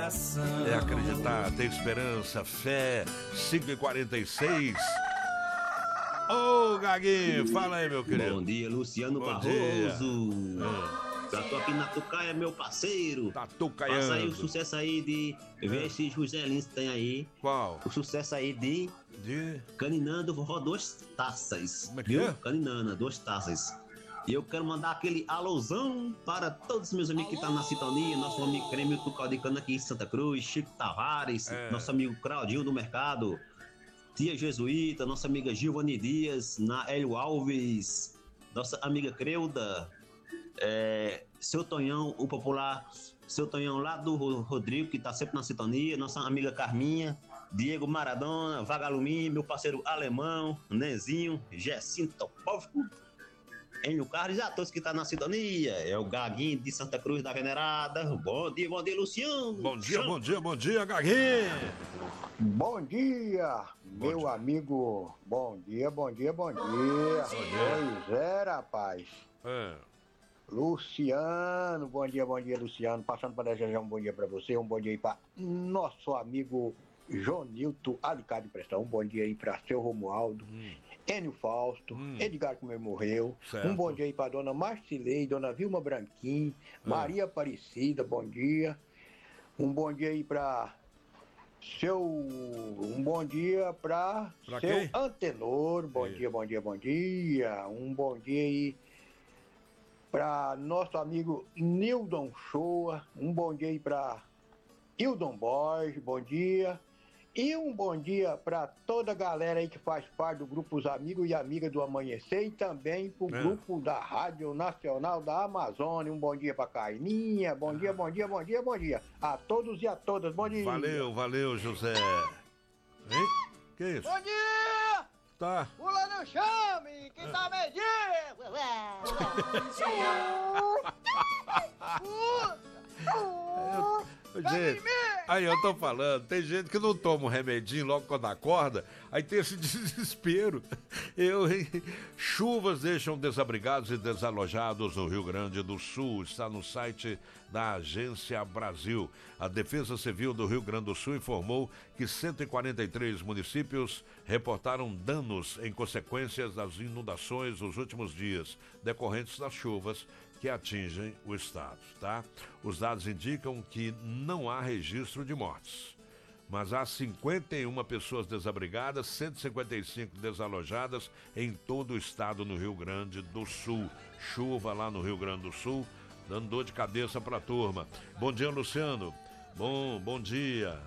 É acreditar, ter esperança, fé. 5h46. Ô, Gaguinho, fala aí, meu querido. Bom dia, Luciano Bom Barroso. dia. Já tô aqui na Tucaia, meu parceiro. Tá tocaiando. Passa aí o sucesso aí de... Vê esse José Lins que tem aí. Qual? O sucesso aí de... Caninando forró 2 taças. Como é que é? Caninana, 2 taças. E eu quero mandar aquele alôzão para todos os meus amigos que estão na sintonia. Nosso amigo Crêmio Tucal de Cana aqui em Santa Cruz, Chico Tavares, nosso amigo Claudinho do Mercado, Tia Jesuíta, nossa amiga Gilvani Dias, Naélio Alves, nossa amiga Creuda, seu Tonhão, o popular, seu Tonhão lá do Rodrigo, que está sempre na sintonia, nossa amiga Carminha, Diego Maradona, Vagalumim, meu parceiro Alemão, Nezinho, Gessinto Topóvico, Enio Carlos e a todos que estão na sintonia. É o Gaguinho de Santa Cruz da Venerada. Bom dia, Luciano. Bom dia, Gaguinho. Bom dia, meu amigo. Bom dia. Pois é, rapaz. Luciano, bom dia, Luciano. Passando para desejar um bom dia para você, um bom dia aí para nosso amigo Jonilton Alicate Prestão, um bom dia aí para seu Romualdo, Enio Fausto, Edgar que morreu, certo. Um bom dia aí para dona Marcilei, dona Vilma Branquim, Maria Aparecida, bom dia. Um bom dia aí para um bom dia para seu quem? Antenor, bom dia. Um bom dia aí para nosso amigo Nildon Shoa, um bom dia aí para Hildon Borges, bom dia. E um bom dia para toda a galera aí que faz parte do grupo Os Amigos e Amigas do Amanhecer e também pro grupo da Rádio Nacional da Amazônia. Um bom dia para Carminha, bom dia. A todos e a todas, bom dia. Valeu, José. Hein? Que isso? Bom dia! Tá. Pula no chame, que tá medindo! Gente, aí eu tô falando, tem gente que não toma um remedinho logo quando acorda, aí tem esse desespero. Chuvas deixam desabrigados e desalojados no Rio Grande do Sul, está no site da Agência Brasil. A Defesa Civil do Rio Grande do Sul informou que 143 municípios reportaram danos em consequências das inundações nos últimos dias, decorrentes das chuvas que atingem o estado, tá? Os dados indicam que não há registro de mortes, mas há 51 pessoas desabrigadas, 155 desalojadas em todo o estado no Rio Grande do Sul. Chuva lá no Rio Grande do Sul, dando dor de cabeça pra turma. Bom dia, Luciano. Bom dia.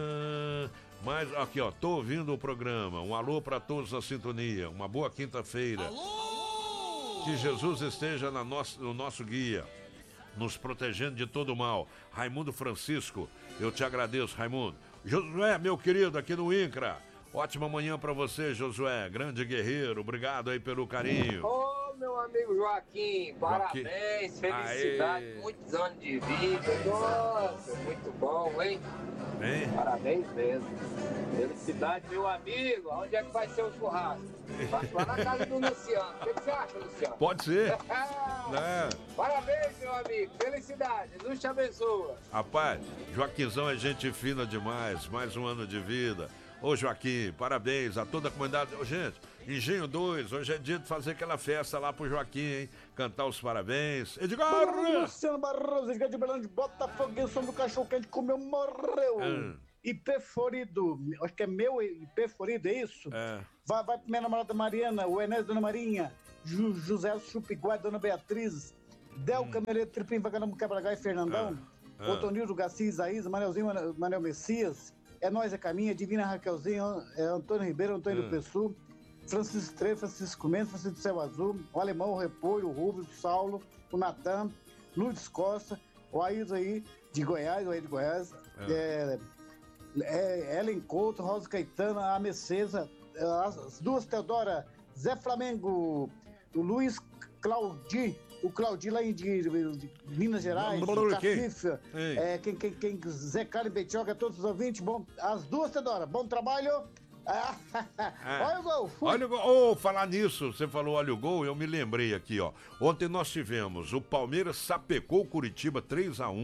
Mas aqui, ó, tô ouvindo o programa. Um alô pra todos na sintonia. Uma boa quinta-feira. Que Jesus esteja no nosso guia, nos protegendo de todo mal. Raimundo Francisco, eu te agradeço, Raimundo. Josué, meu querido, aqui no INCRA. Ótima manhã pra você, Josué, grande guerreiro. Obrigado aí pelo carinho. Ô, meu amigo Joaquim, parabéns, felicidade, muitos anos de vida. Nossa, muito bom, hein? Parabéns mesmo. Felicidade, meu amigo. Onde é que vai ser o churrasco? Vai lá na casa do Luciano. O que você acha, Luciano? Pode ser. Parabéns, meu amigo. Felicidade. Jesus te abençoe. Rapaz, Joaquinzão é gente fina demais. Mais um ano de vida. Ô, Joaquim, parabéns a toda a comunidade. Ô, gente, Engenho 2, hoje é dia de fazer aquela festa lá pro Joaquim, hein? Cantar os parabéns. Edgar! Luciano Barroso, Edgar de Belândia, Botafogo, som do cachorro quente comeu, morreu. IP Florido, acho que é meu IP Florido, é isso? Vai pra minha namorada Mariana, o Enéas, Dona Marinha, José Chupiguá, Dona Beatriz, Del Cameleiro, Tripim, Vagando Quebra-Gá e Fernandão, Otonildo, Garcia, Isaías, Manelzinho, Manel Messias, É Nós é Caminha, Divina Raquelzinho, Antônio Ribeiro, Antônio do Pessu, Francisco Trevo, Francisco Mendes, Francisco do Céu Azul, o Alemão, o Repolho, o Rubens, o Saulo, o Natan, Lourdes Costa, o Ailton aí de Goiás, o aí de Goiás, Ellen Couto, Rosa Caetana, a Messesa, as duas Teodora, Zé Flamengo, o Luiz Claudi, o Claudi lá de Minas Gerais, o Cacife, quem Zé Carlos Betioga, todos os ouvintes, bom, as duas Teodora, bom trabalho. Olha o gol! Olha o gol! Falar nisso, você falou olha o gol, eu me lembrei aqui, ó. Ontem nós tivemos o Palmeiras sapecou o Curitiba 3-1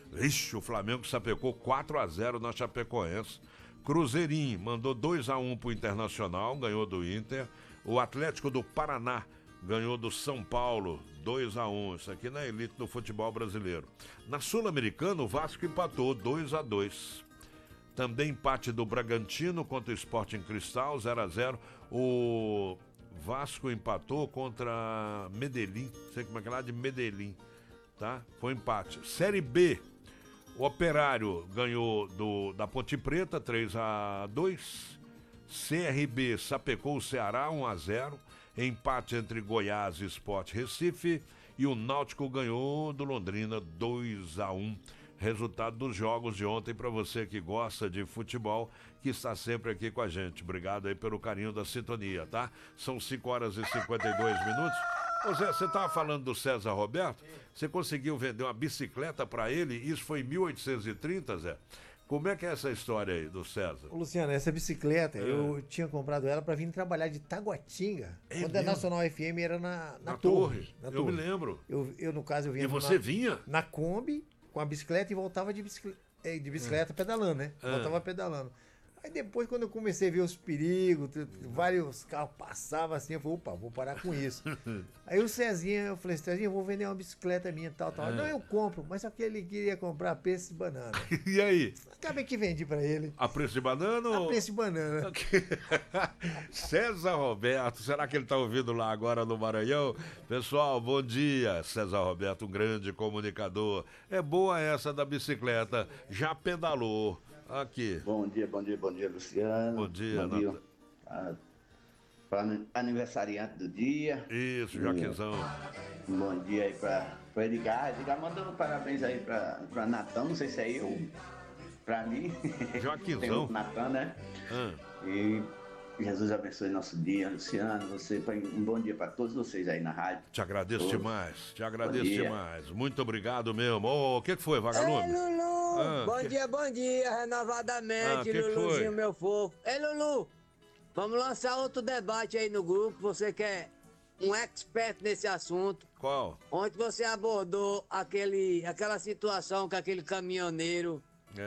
Ixi, o Flamengo sapecou 4-0 na Chapecoense. Cruzeirinho mandou 2-1 pro Internacional, ganhou do Inter. O Atlético do Paraná ganhou do São Paulo, 2-1. Isso aqui na elite do futebol brasileiro. Na Sul-Americana, o Vasco empatou 2-2. Também empate do Bragantino contra o Sporting Cristal, 0-0. O Vasco empatou contra Medellín, sei como é que é lá, de Medellín, tá? Foi empate. Série B, o Operário ganhou da Ponte Preta, 3-2. CRB sapecou o Ceará, 1-0. Empate entre Goiás e Sport Recife. E o Náutico ganhou do Londrina, 2-1. Resultado dos jogos de ontem para você que gosta de futebol, que está sempre aqui com a gente. Obrigado aí pelo carinho da sintonia, tá? São 5h52. Ô Zé, você estava falando do César Roberto? Você conseguiu vender uma bicicleta para ele? Isso foi em 1830, Zé? Como é que é essa história aí do César? Ô, Luciano, essa bicicleta, eu tinha comprado ela para vir trabalhar de Taguatinga. Quando a Nacional FM era na torre. Eu me lembro. Eu, no caso, eu vinha... E você vinha? Na Kombi, com a bicicleta e voltava de bicicleta pedalando, né? Voltava pedalando. Aí depois, quando eu comecei a ver os perigos, vários carros passavam assim, eu falei, opa, vou parar com isso. Aí o Cezinha, eu falei, Cezinha, eu vou vender uma bicicleta minha, tal. Não, eu compro, mas só que ele queria comprar a preço de banana. E aí? Acabei que vendi pra ele. A preço de banana? A preço de banana. César Roberto, será que ele tá ouvindo lá agora no Maranhão? Pessoal, bom dia. César Roberto, um grande comunicador. É boa essa da bicicleta, já pedalou. Aqui. Bom dia, Luciano. Bom dia, para aniversariante do dia. Isso, Joaquinzão. Bom dia aí para Edgar. Edgar mandando parabéns aí para Natan, não sei se é eu, para mim. Joaquinzão. Tem o Natan, né? E Jesus abençoe nosso dia, Luciano. Um bom dia para todos vocês aí na rádio. Te agradeço demais. Muito obrigado mesmo. O que foi, vagalume? Ei, Lulu! Bom dia, renovadamente, Luluzinho, meu fofo. Ei, Lulu! Vamos lançar outro debate aí no grupo. Você que é um expert nesse assunto. Qual? Ontem você abordou aquela situação que aquele caminhoneiro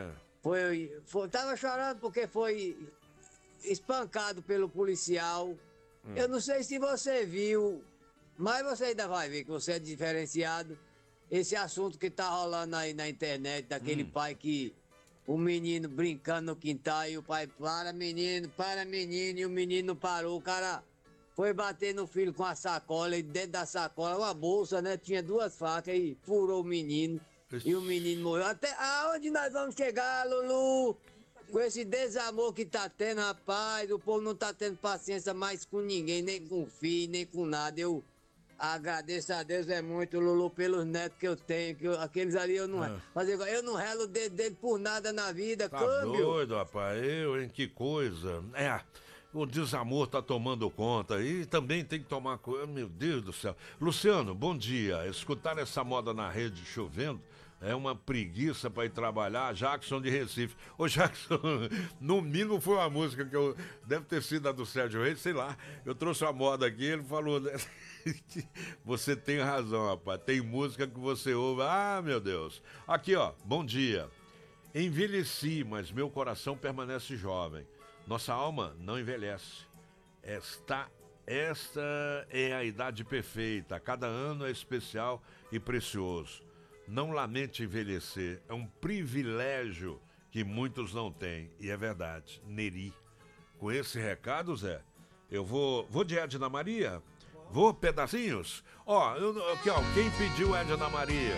tava chorando porque foi espancado pelo policial. Eu não sei se você viu, mas você ainda vai ver que você é diferenciado. Esse assunto que tá rolando aí na internet, daquele pai que o menino brincando no quintal e o pai, para menino, e o menino parou. O cara foi bater no filho com a sacola e dentro da sacola, uma bolsa, né? Tinha 2 facas e furou o menino. E o menino morreu. Até aonde nós vamos chegar, Lulu? Com esse desamor que tá tendo, rapaz, o povo não tá tendo paciência mais com ninguém, nem com filho, nem com nada. Eu agradeço a Deus muito, Lulu, pelos netos que eu tenho, aqueles ali eu não eu não relo o dedo dele por nada na vida, tá câmbio. Doido, rapaz, que coisa. O desamor tá tomando conta e também tem que tomar coisa, meu Deus do céu. Luciano, bom dia. Escutar essa moda na rede chovendo é uma preguiça para ir trabalhar. Jackson de Recife. Ô Jackson, no mínimo foi uma música que deve ter sido a do Sérgio Reis, sei lá. Eu trouxe uma moda aqui, ele falou, né? Você tem razão, rapaz. Tem música que você ouve. Ah, meu Deus. Aqui, ó, bom dia. Envelheci, mas meu coração permanece jovem. Nossa alma não envelhece. Esta é a idade perfeita. Cada ano é especial e precioso. Não lamente envelhecer, é um privilégio que muitos não têm, e é verdade. Neri. Com esse recado, Zé, eu vou de Edna Maria? Vou pedacinhos? Ó, quem pediu Edna Maria?